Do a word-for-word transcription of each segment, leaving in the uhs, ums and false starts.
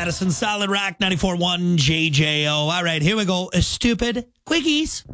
Madison, Solid Rock ninety-four point one J J O. All right, here we go. A stupid quickies.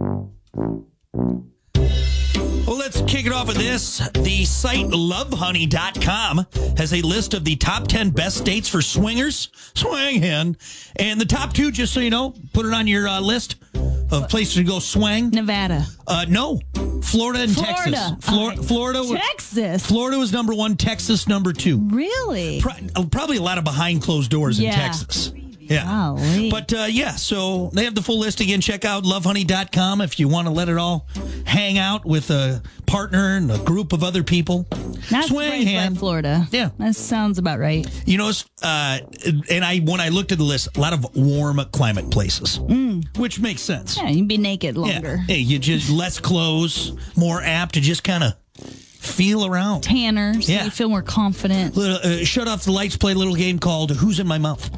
Well, let's kick it off with this. The site love honey dot com has a list of the top ten best states for swingers. Swinging. And the top two, just so you know, put it on your uh, list of places to go swang. Nevada. Uh, no. Florida and Florida. Texas. Flor- Uh, Florida. Was, Texas. Florida was number one. Texas number two. Really? Pro- probably a lot of behind closed doors Yeah. in Texas. Yeah. Golly. But, uh, yeah, so they have the full list again. Check out love honey dot com if you want to let it all hang out with a partner and a group of other people. Not Swing surprised by hand. Florida. Yeah. That sounds about right. You know, uh, and I when I looked at the list, a lot of warm climate places, mm. which makes sense. Yeah, you can be naked longer. Yeah. Hey, you just less clothes, more apt to just kind of feel around. Tanner, so Yeah. you feel more confident. Little, uh, shut off the lights, play a little game called Who's in My Mouth?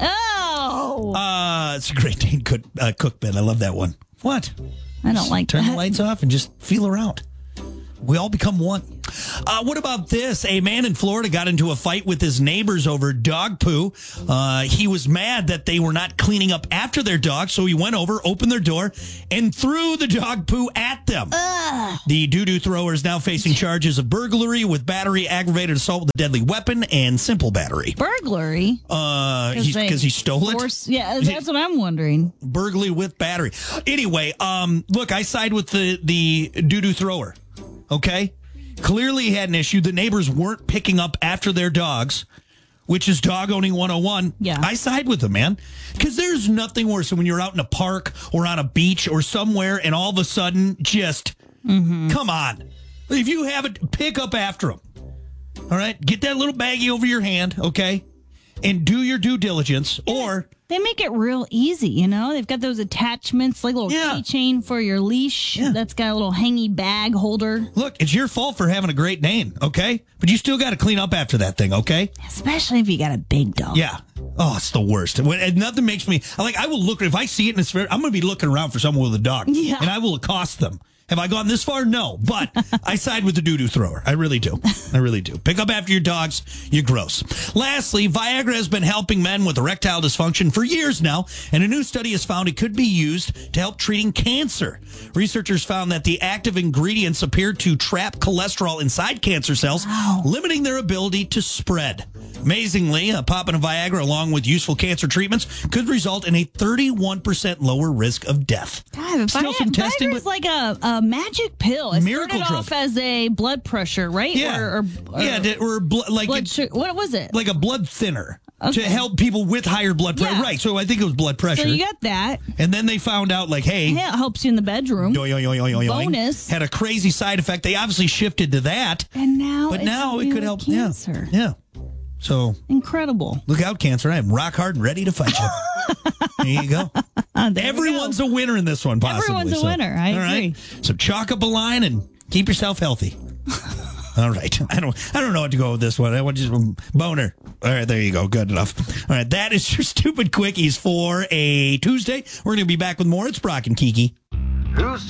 Oh! Uh, it's a great Dane Cook, uh, Cook bit. I love that one. What? I don't like Turn that. the lights off and just feel around. We all become one. Uh, what about this? A man in Florida got into a fight with his neighbors over dog poo. Uh, he was mad that they were not cleaning up after their dog, so he went over, opened their door, and threw the dog poo at them. Ugh. The doo-doo thrower is now facing charges of burglary with battery, aggravated assault with a deadly weapon, and simple battery. Burglary? Uh, they because he stole it? Force, yeah, that's what I'm wondering. Burglary with battery. Anyway, um, look, I side with the, the doo-doo thrower. Okay? Clearly he had an issue. The neighbors weren't picking up after their dogs, which is dog owning one oh one. Yeah. I side with them, man. Because there's nothing worse than when you're out in a park or on a beach or somewhere and all of a sudden just, mm-hmm. come on. If you have it, pick up after them. All right? Get that little baggie over your hand, okay? And do your due diligence. Or... They make it real easy, you know? They've got those attachments, like a little Yeah. keychain for your leash Yeah. that's got a little hangy bag holder. Look, it's your fault for having a great name, okay? But you still got to clean up after that thing, okay? Especially if you got a big dog. Yeah. Oh, it's the worst. When, and nothing makes me, like, I will look, if I see it in this, I'm going to be looking around for someone with a dog. Yeah. And I will accost them. Have I gone this far? No. But I side with the doo-doo thrower. I really do. I really do. Pick up after your dogs. You're gross. Lastly, Viagra has been helping men with erectile dysfunction for years now, and a new study has found it could be used to help treating cancer. Researchers found that the active ingredients appear to trap cholesterol inside cancer cells, Wow. limiting their ability to spread. Amazingly, a pop in a Viagra along with useful cancer treatments could result in a thirty-one percent lower risk of death. God, Still Vi- some testing, Viagra's but- like a, a magic pill. It Miracle started drug. off as a blood pressure, right? Yeah. Or, or, or yeah, that- or bl- like blood it- sugar. What was it? like a blood thinner Okay. to help people with higher blood pressure. Yeah. Right. So I think it was blood pressure. So you got that. and then they found out, like, hey, Yeah, it helps you in the bedroom. yo, yo, yo, yo, yo, yo, Bonus. had a crazy side effect. They obviously shifted to that, And now but it's now it really could help. cancer. Yeah. Yeah. So Incredible. look out, cancer. I am rock hard and ready to fight you. There you go. There we Everyone's go. a winner in this one, possibly. Everyone's a So, winner. I all right. So chalk up a line and keep yourself healthy. All right. I don't I don't know what to go with this one. I want just boner. All right, there you go. Good enough. All right, that is your stupid quickies for a Tuesday. We're going to be back with more. It's Brock and Kiki. Who's